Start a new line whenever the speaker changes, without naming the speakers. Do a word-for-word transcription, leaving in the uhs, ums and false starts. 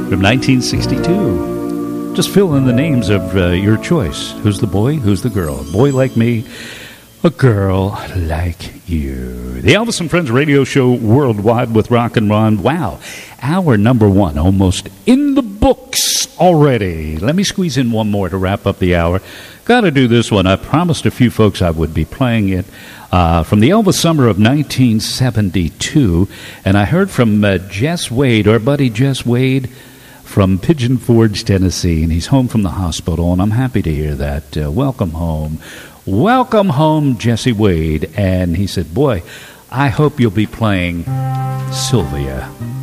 from nineteen sixty-two. Just fill in the names of uh, your choice. Who's the boy? Who's the girl? A boy like me, a girl like you. The Elvis and Friends radio show worldwide with Rock and Ron. Wow, hour number one, almost in the books already. Let me squeeze in one more to wrap up the hour. Got to do this one. I promised a few folks I would be playing it. Uh, from the Elvis summer of nineteen seventy-two, and I heard from uh, Jess Wade, our buddy Jess Wade, from Pigeon Forge, Tennessee, and he's home from the hospital, and I'm happy to hear that. Uh, welcome home. Welcome home, Jesse Wade. And he said, boy, I hope you'll be playing Sylvia.